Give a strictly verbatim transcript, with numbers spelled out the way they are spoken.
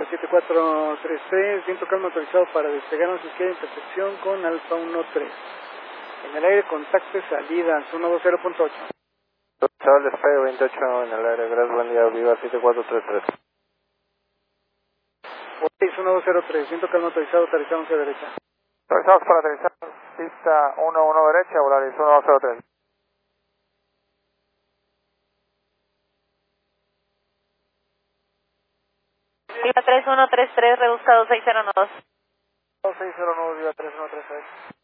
siete cuatro tres tres, viento calmo autorizado para despegar a su izquierda, intersección con Alfa uno tres. En el aire, contacto y salida, uno dos cero punto ocho. Chaval, despegue veintiocho en el aire, gracias, buen día, viva siete cuatro tres tres. uno dos cero tres, viento calmo autorizado, aterrizamos hacia derecha. Autorizamos para aterrizar, pista uno uno derecha, Volaris uno dos cero tres. Viva tres uno tres tres, rebusca dos seis cero nueve. dos seis cero nueve, viva tres uno tres tres.